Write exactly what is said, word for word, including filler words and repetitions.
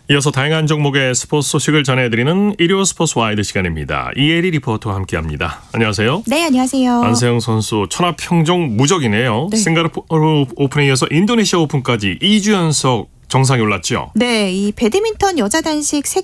이어서 다양한 종목의 스포츠 소식을 전해드리는 일요 스포츠 와이드 시간입니다. 이혜리 리포터와 함께합니다. 안녕하세요. 네, 안녕하세요. 안세영 선수 천하평종 무적이네요. 네. 싱가포르 오픈에 이어서 인도네시아 오픈까지 이 주 연속 정상에 올랐죠. 네, 이 배드민턴 여자 단식